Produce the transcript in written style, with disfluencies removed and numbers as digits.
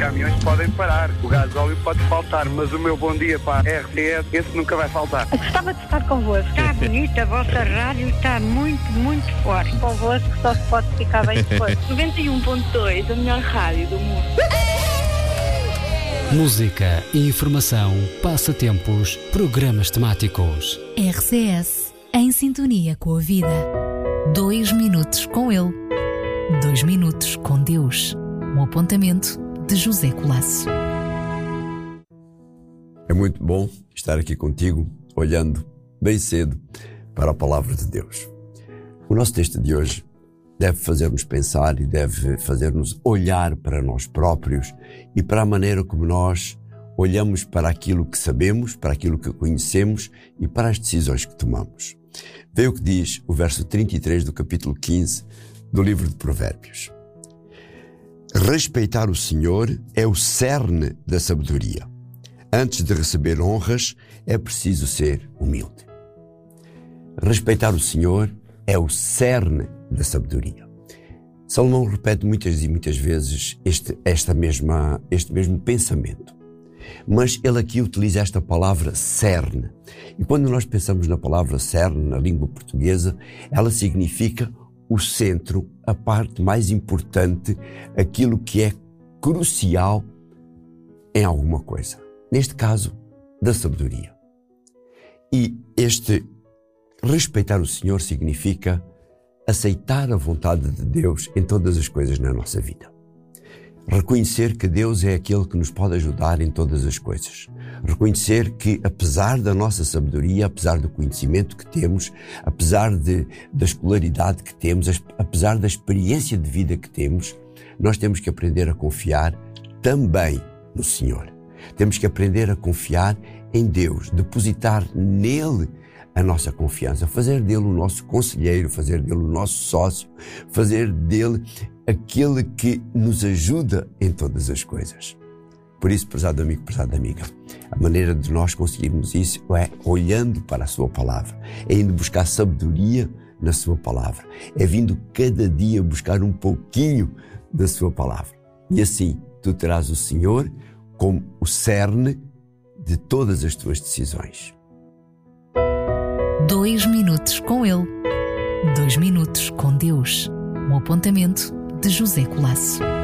caminhões podem parar, o gasóleo pode faltar, mas o meu bom dia para a RTS, esse nunca vai faltar. Eu gostava de estar convosco. Está bonita, a vossa rádio está muito, muito forte. Convosco só se pode ficar bem depois. 91.2, a melhor rádio do mundo. Música, informação, passatempos, programas temáticos. RCS, em sintonia com a vida. 2 minutos com ele. 2 minutos com Deus. Um apontamento de José Colasso. É muito bom estar aqui contigo, olhando bem cedo para a palavra de Deus. O nosso texto de hoje deve fazer-nos pensar e deve fazer-nos olhar para nós próprios e para a maneira como nós olhamos para aquilo que sabemos, para aquilo que conhecemos e para as decisões que tomamos. Vê o que diz o verso 33 do capítulo 15 do livro de Provérbios. Respeitar o Senhor é o cerne da sabedoria. Antes de receber honras, é preciso ser humilde. Respeitar o Senhor é o cerne da sabedoria. Salomão repete muitas e muitas vezes este mesmo pensamento. Mas ele aqui utiliza esta palavra cerne. E quando nós pensamos na palavra cerne, na língua portuguesa, ela significa o centro, a parte mais importante, aquilo que é crucial em alguma coisa. Neste caso, da sabedoria. E este respeitar o Senhor significa aceitar a vontade de Deus em todas as coisas na nossa vida. Reconhecer que Deus é aquele que nos pode ajudar em todas as coisas. Reconhecer que, apesar da nossa sabedoria, apesar do conhecimento que temos, apesar da escolaridade que temos, apesar da experiência de vida que temos, nós temos que aprender a confiar também no Senhor. Temos que aprender a confiar em Deus, depositar nele a nossa confiança, fazer dele o nosso conselheiro, fazer dele o nosso sócio, fazer dele aquele que nos ajuda em todas as coisas. Por isso, prezado amigo, prezada amiga, a maneira de nós conseguirmos isso é olhando para a sua palavra, é indo buscar sabedoria na sua palavra, é vindo cada dia buscar um pouquinho da sua palavra. E assim, tu terás o Senhor como o cerne de todas as tuas decisões. 2 minutos com ele. 2 minutos com Deus. Um apontamento de José Colasso.